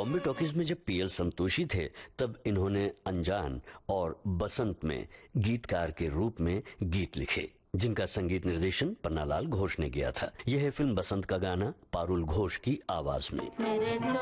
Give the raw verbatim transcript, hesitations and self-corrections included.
Bombay talkies में जब PL Santoshi थे तब इन्होंने अनजान और बसंत में गीतकार के रूप में गीत लिखे, जिनका संगीत निर्देशन पन्नालाल घोष ने किया था। यह है फिल्म बसंत का गाना पारुल घोष की आवाज में।